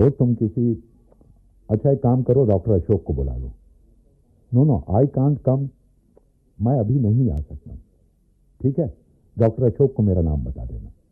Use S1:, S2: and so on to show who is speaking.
S1: करो, तुम किसी, अच्छा एक काम करो, डॉक्टर अशोक को बुला लो। No no, I can't come, मैं अभी नहीं आ सकता। ठीक है, डॉक्टर अशोक को मेरा नाम बता देना।